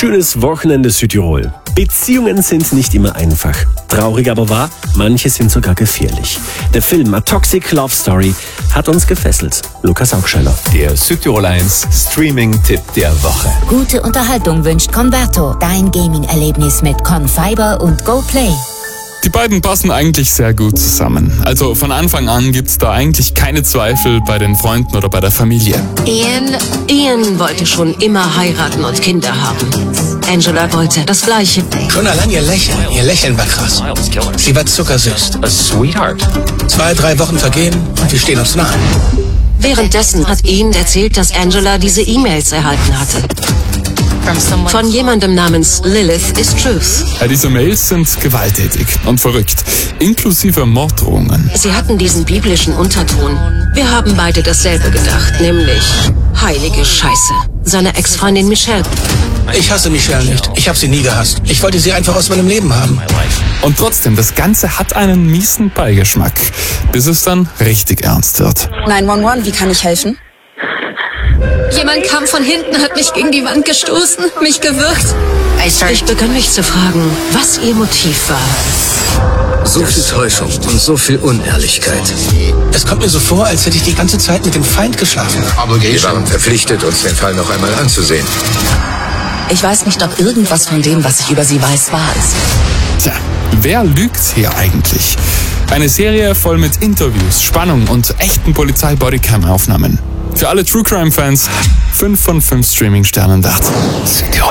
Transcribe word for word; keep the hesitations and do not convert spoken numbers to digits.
Schönes Wochenende Südtirol. Beziehungen sind nicht immer einfach. Traurig aber wahr, manche sind sogar gefährlich. Der Film A Toxic Love Story hat uns gefesselt. Lukas Augscheller. Der Südtirol eins Streaming-Tipp der Woche. Gute Unterhaltung wünscht Converto. Dein Gaming-Erlebnis mit Confiber und GoPlay. Die beiden passen eigentlich sehr gut zusammen. Also von Anfang an gibt's da eigentlich keine Zweifel bei den Freunden oder bei der Familie. Ian, Ian wollte schon immer heiraten und Kinder haben. Angela wollte das Gleiche. Schon allein ihr Lächeln, ihr Lächeln war krass. Sie war zuckersüß. A sweetheart. Zwei, drei Wochen vergehen und wir stehen uns nahe. Währenddessen hat Ian erzählt, dass Angela diese E-Mails erhalten hatte. Von jemandem namens Lilith is Truth. Ja, diese Mails sind gewalttätig und verrückt, inklusive Morddrohungen. Sie hatten diesen biblischen Unterton. Wir haben beide dasselbe gedacht, nämlich heilige Scheiße. Seine Ex-Freundin Michelle. Ich hasse Michelle nicht. Ich habe sie nie gehasst. Ich wollte sie einfach aus meinem Leben haben. Und trotzdem, das Ganze hat einen miesen Beigeschmack, bis es dann richtig ernst wird. neun eins eins, wie kann ich helfen? Jemand kam von hinten, hat mich gegen die Wand gestoßen, mich gewürgt. Ich begann mich zu fragen, was ihr Motiv war. So viel Täuschung und so viel Unehrlichkeit. Es kommt mir so vor, als hätte ich die ganze Zeit mit dem Feind geschlafen. Wir waren verpflichtet, uns den Fall noch einmal anzusehen. Ich weiß nicht, ob irgendwas von dem, was ich über sie weiß, wahr ist. Tja, wer lügt hier eigentlich? Eine Serie voll mit Interviews, Spannung und echten Polizei-Bodycam-Aufnahmen. Für alle True Crime-Fans fünf von fünf Streaming-Sternen wert. Südtirol